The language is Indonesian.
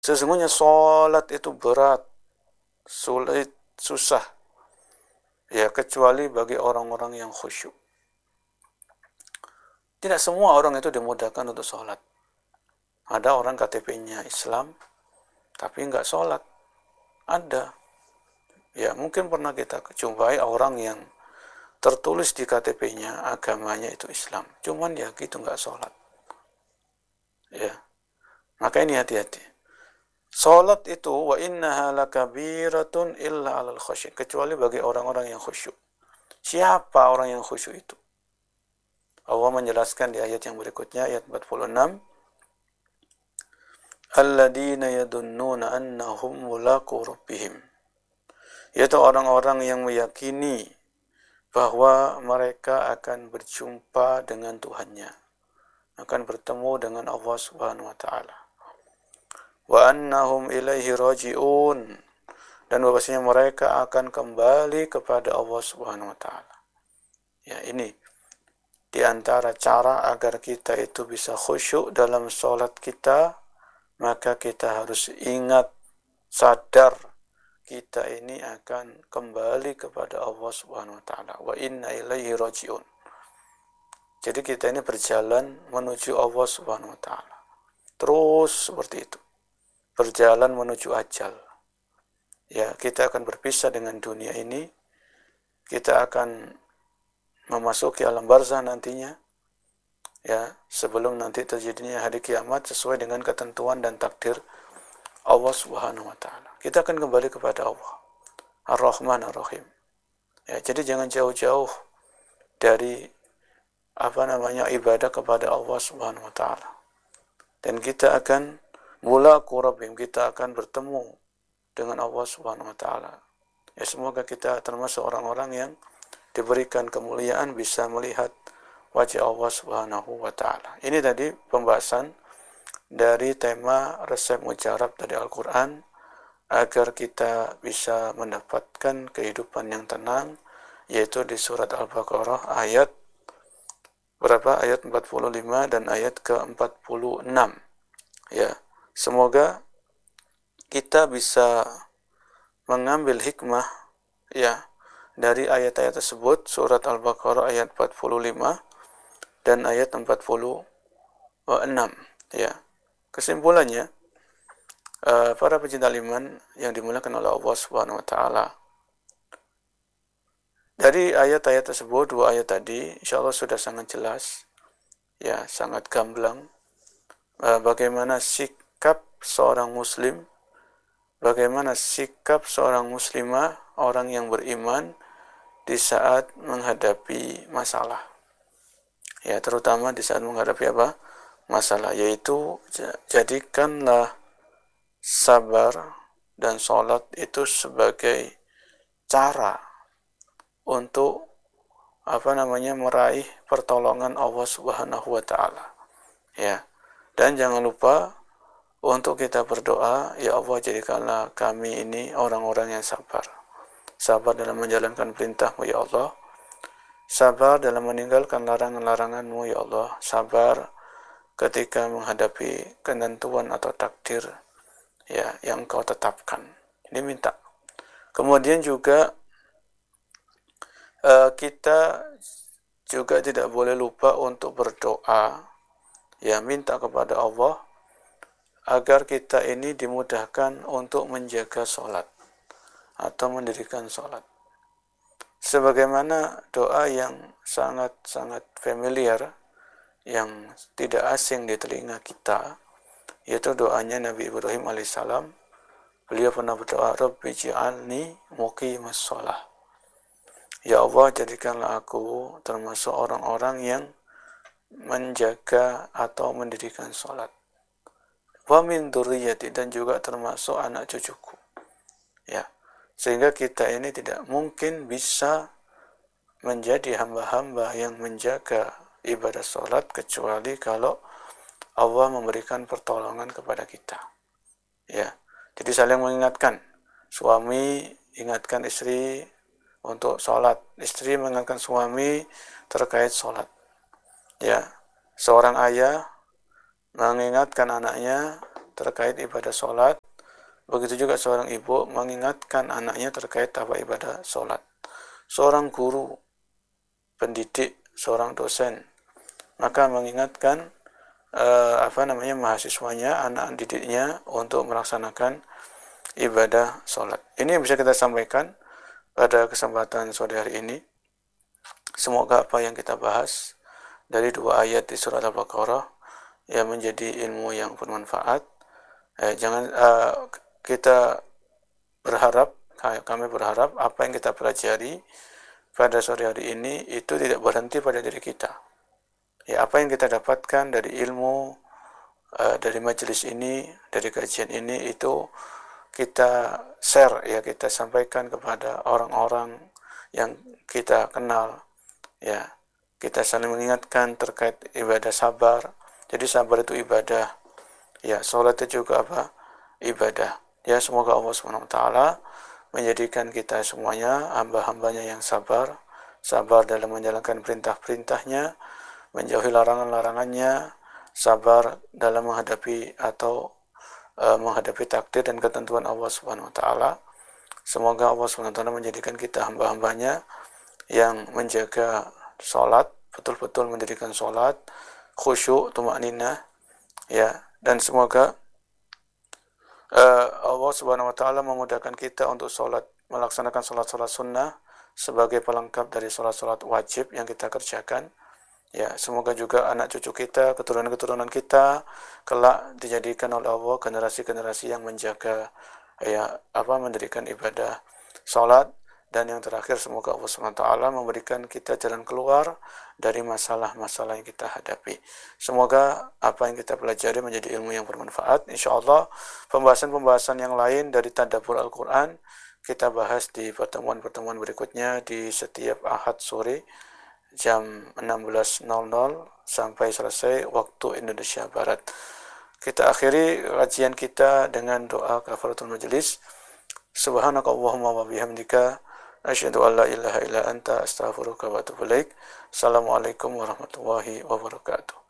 Sesungguhnya sholat itu berat, sulit, susah, ya kecuali bagi orang-orang yang khusyuk. Tidak semua orang itu dimudahkan untuk sholat. Ada orang KTP-nya Islam, tapi nggak sholat. Ada. Ya mungkin pernah kita jumpai orang yang tertulis di KTP-nya agamanya itu Islam, cuman ya gitu nggak sholat. Ya, maka ini hati-hati. Sholat itu wa innaha lakabiratun illa alal khusyuk, kecuali bagi orang-orang yang khusyuk. Siapa orang yang khusyuk itu? Allah menjelaskan di ayat yang berikutnya, ayat 46, alladzina yadunnuna annahum mulaqu rabbihim, yaitu orang-orang yang meyakini bahwa mereka akan berjumpa dengan Tuhannya, akan bertemu dengan Allah Subhanahu wa taala. Wa annahum ilaihi raji'un, dan bahwasanya mereka akan kembali kepada Allah Subhanahu wa taala. Ya, ini di antara cara agar kita itu bisa khusyuk dalam sholat kita, maka kita harus ingat, sadar kita ini akan kembali kepada Allah Subhanahu wa taala. Wa inna ilaihi raji'un. Jadi kita ini berjalan menuju Allah Subhanahu wa taala. Terus seperti itu. Berjalan menuju ajal. Ya, kita akan berpisah dengan dunia ini. Kita akan memasuki alam barzah nantinya. Ya, sebelum nanti terjadinya hari kiamat sesuai dengan ketentuan dan takdir Allah Subhanahu wa taala. Kita akan kembali kepada Allah. Ar-Rahman Ar-Rahim. Ya, jadi jangan jauh-jauh dari ibadah kepada Allah Subhanahu wa taala. Dan kita akan mulaqu rabbihim, kita akan bertemu dengan Allah Subhanahu wa taala. Ya, semoga kita termasuk orang-orang yang diberikan kemuliaan bisa melihat wajah Allah Subhanahu wa taala. Ini tadi pembahasan dari tema resep mujarab dari Al-Qur'an agar kita bisa mendapatkan kehidupan yang tenang, yaitu di surat Al-Baqarah ayat berapa? Ayat 45 dan ayat ke-46. Ya, semoga kita bisa mengambil hikmah ya dari ayat-ayat tersebut, surat Al-Baqarah ayat 45 dan ayat 46. Ya. Kesimpulannya, para pecinta iman yang dimuliakan oleh Allah Subhanahu wa taala, dari ayat-ayat tersebut, dua ayat tadi, insyaallah sudah sangat jelas, ya, sangat gamblang, bagaimana sikap seorang muslim, bagaimana sikap seorang muslimah, orang yang beriman di saat menghadapi masalah. Ya, terutama di saat menghadapi masalah, yaitu jadikanlah sabar dan sholat itu sebagai cara untuk meraih pertolongan Allah Subhanahu wa taala. Ya. Dan jangan lupa untuk kita berdoa, ya Allah jadikanlah kami ini orang-orang yang sabar. Sabar dalam menjalankan perintah-Mu ya Allah. Sabar dalam meninggalkan larangan-larangan-Mu ya Allah. Sabar ketika menghadapi ketentuan atau takdir ya yang Engkau tetapkan. Ini minta. Kemudian juga kita juga tidak boleh lupa untuk berdoa, ya, minta kepada Allah agar kita ini dimudahkan untuk menjaga sholat atau mendirikan sholat. Sebagaimana doa yang sangat-sangat familiar, yang tidak asing di telinga kita, yaitu doanya Nabi Ibrahim alaihissalam. Beliau pernah berdoa, Rabbi ji'alni muqimas sholah. Ya Allah, jadikanlah aku termasuk orang-orang yang menjaga atau mendirikan sholat. Wa min dzurriyyati, dan juga termasuk anak cucuku. Ya, sehingga kita ini tidak mungkin bisa menjadi hamba-hamba yang menjaga ibadah sholat kecuali kalau Allah memberikan pertolongan kepada kita. Ya, jadi saling mengingatkan. Suami ingatkan istri untuk sholat, istri mengingatkan suami terkait sholat. Ya, seorang ayah mengingatkan anaknya terkait ibadah sholat, begitu juga seorang ibu mengingatkan anaknya terkait apa ibadah sholat. Seorang guru, pendidik, seorang dosen, maka mengingatkan mahasiswanya, anak didiknya untuk melaksanakan ibadah sholat. Ini yang bisa kita sampaikan pada kesempatan sore hari ini. Semoga apa yang kita bahas dari 2 ayat di surat Al-Baqarah yang menjadi ilmu yang bermanfaat. Kita berharap, kami berharap apa yang kita pelajari pada sore hari ini itu tidak berhenti pada diri kita. Ya, apa yang kita dapatkan dari ilmu, dari majelis ini, dari kajian ini, itu kita share, ya, kita sampaikan kepada orang-orang yang kita kenal, ya. Kita saling mengingatkan terkait ibadah sabar. Jadi sabar itu ibadah, ya. Sholat itu juga apa? Ibadah. Ya, semoga Allah SWT menjadikan kita semuanya hamba-hambanya yang sabar, sabar dalam menjalankan perintah-perintahnya, menjauhi larangan-larangannya, sabar dalam menghadapi menghadapi takdir dan ketentuan Allah Subhanahu wa taala. Semoga Allah Subhanahu wa taala menjadikan kita hamba-hambanya yang menjaga salat, betul-betul mendirikan salat, khusyuk, tumakninah, ya, dan semoga Allah Subhanahu wa taala memudahkan kita untuk salat, melaksanakan salat-salat sunnah sebagai pelengkap dari salat-salat wajib yang kita kerjakan. Ya, semoga juga anak cucu kita, keturunan-keturunan kita kelak dijadikan oleh Allah generasi-generasi yang menjaga, ya, mendirikan ibadah salat. Dan yang terakhir, semoga Allah SWT memberikan kita jalan keluar dari masalah-masalah yang kita hadapi. Semoga apa yang kita pelajari menjadi ilmu yang bermanfaat. InsyaAllah pembahasan-pembahasan yang lain dari tadabbur Al-Quran kita bahas di pertemuan-pertemuan berikutnya di setiap Ahad sore jam 16.00 sampai selesai waktu Indonesia Barat. Kita akhiri kajian kita dengan doa kafaratul majelis. Subhanakallahumma wa bihamdika asyhadu an la ilaha illa anta astaghfiruka wa atubu ilaik. Assalamualaikum warahmatullahi wabarakatuh.